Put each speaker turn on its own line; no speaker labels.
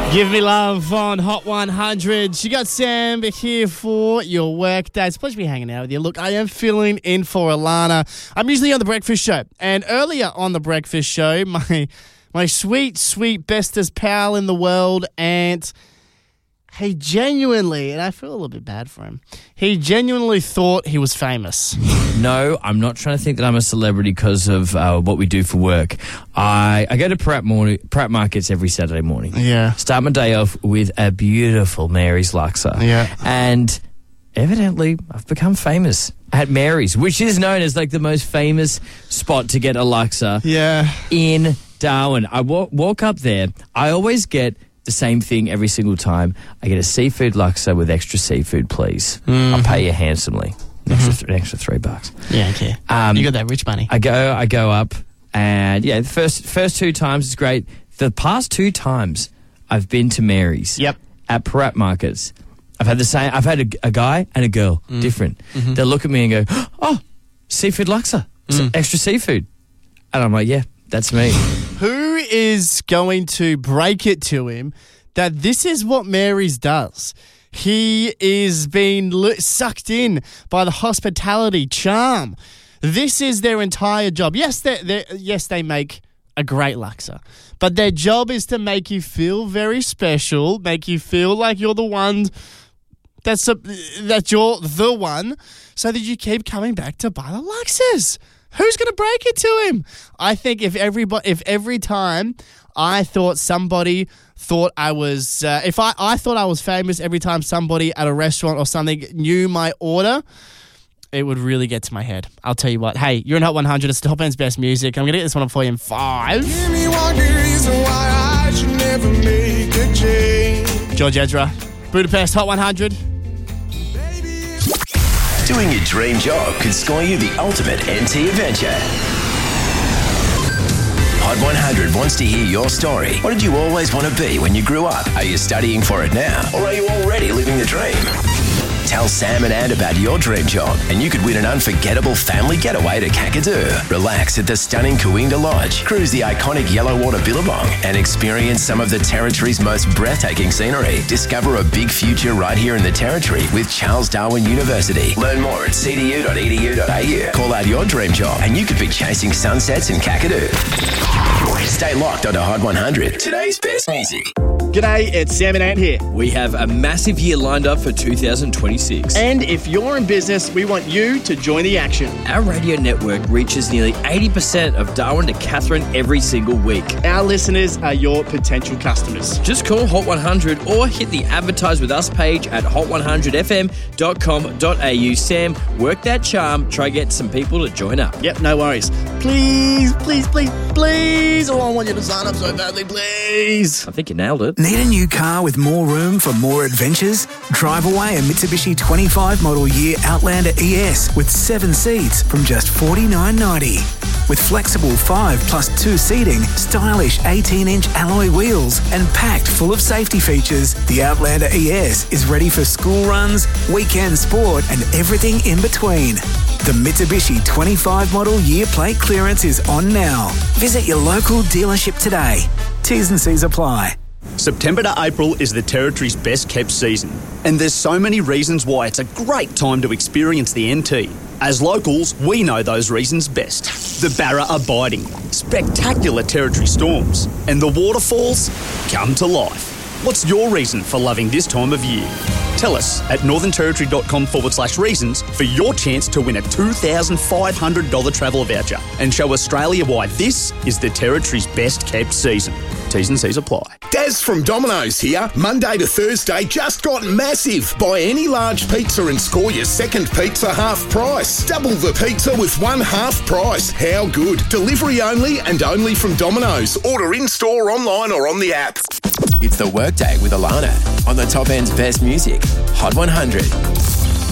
Give me love on Hot 100. You got Sam here for your work day. It's a pleasure to be hanging out with you. Look, I am filling in for Alana. I'm usually on The Breakfast Show. And earlier on The Breakfast Show, my sweet, sweet bestest pal in the world, Ant, he genuinely, and I feel a little bit bad for him, he genuinely thought he was famous.
No, I'm not trying to think that I'm a celebrity because of what we do for work. I go to Pratt Markets every Saturday morning.
Yeah.
Start my day off with a beautiful Mary's Laksa.
Yeah.
And evidently, I've become famous at Mary's, which is known as like the most famous spot to get a laksa in Darwin. I walk up there. I always get the same thing every single time. I get a seafood laksa with extra seafood, please. I'll pay you handsomely. An extra $3.
Yeah, okay. You got that rich money.
I go up, and yeah, the first two times is great. The past two times I've been to Mary's at Pratt Markets, I've had the same. I've had a guy and a girl, different. They'll look at me and go, "Oh, seafood laksa, extra seafood," and I'm like, "Yeah, that's me."
Who is going to break it to him that this is what Mary's does? He is being sucked in by the hospitality charm. This is their entire job. Yes, they make a great laksa, but their job is to make you feel very special, make you feel like you're the one that you're the one, so that you keep coming back to buy the laksas. Who's going to break it to him? I think if every time I thought somebody thought I was, if I thought I was famous every time somebody at a restaurant or something knew my order, it would really get to my head. I'll tell you what. Hey, you're in Hot 100. It's the Top End's best music. I'm going to get this one up for you in 5.
Give me one good reason why I should never make a change.
George Ezra, Budapest, Hot 100.
Doing your dream job could score you the ultimate NT adventure. Hot 100 wants to hear your story. What did you always want to be when you grew up? Are you studying for it now? Or are you already living the dream? Tell Sam and Ant about your dream job and you could win an unforgettable family getaway to Kakadu. Relax at the stunning Kooinda Lodge, cruise the iconic Yellowwater Billabong and experience some of the Territory's most breathtaking scenery. Discover a big future right here in the Territory with Charles Darwin University. Learn more at cdu.edu.au. Call out your dream job and you could be chasing sunsets in Kakadu. Stay locked onto Hot 100. Today's best music.
G'day, it's Sam and Ant here.
We have a massive year lined up for 2026.
And if you're in business, we want you to join the action.
Our radio network reaches nearly 80% of Darwin to Katherine every single week.
Our listeners are your potential customers.
Just call Hot 100 or hit the Advertise With Us page at hot100fm.com.au. Sam, work that charm. Try get some people to join up.
Yep, no worries. Please, please, please, please. Oh, I want you to sign up so badly, please.
I think you nailed it.
Need a new car with more room for more adventures? Drive away a Mitsubishi 25 model year Outlander ES with 7 seats from just $49.90. With flexible 5+2 seating, stylish 18-inch alloy wheels and packed full of safety features, the Outlander ES is ready for school runs, weekend sport and everything in between. The Mitsubishi 25 model year plate clearance is on now. Visit your local dealership today. T's and C's apply.
September to April is the Territory's best kept season, and there's so many reasons why it's a great time to experience the NT. As locals, we know those reasons best. The Barra are biting, spectacular Territory storms, and the waterfalls come to life. What's your reason for loving this time of year? Tell us at northernterritory.com/reasons for your chance to win a $2,500 travel voucher and show Australia why this is the Territory's best kept season. T's and C's apply.
Daz from Domino's here. Monday to Thursday just got massive. Buy any large pizza and score your second pizza half price. Double the pizza with one half price. How good? Delivery only and only from Domino's. Order in-store, online or on the app.
It's the Workday with Alana on the Top End's best music. Hot 100.